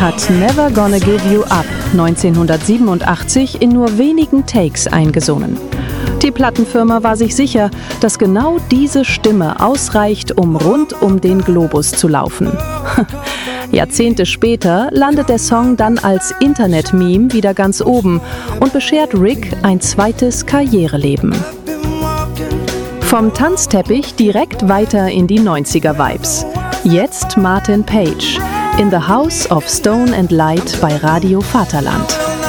hat Never Gonna Give You Up 1987 in nur wenigen Takes eingesungen. Die Plattenfirma war sich sicher, dass genau diese Stimme ausreicht, um rund um den Globus zu laufen. Jahrzehnte später landet der Song dann als Internet-Meme wieder ganz oben und beschert Rick ein zweites Karriereleben. Vom Tanzteppich direkt weiter in die 90er-Vibes. Jetzt Martin Page in The House of Stone and Light bei Radio Vaterland.